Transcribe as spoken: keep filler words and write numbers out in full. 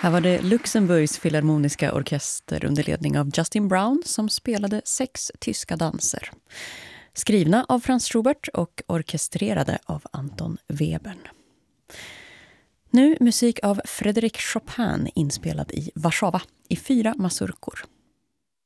Här var det Luxemburgs filharmoniska orkester under ledning av Justin Brown som spelade sex tyska danser. Skrivna av Franz Schubert och orkestrerade av Anton Webern. Nu musik av Frédéric Chopin inspelad i Warszawa i fyra mazurkor.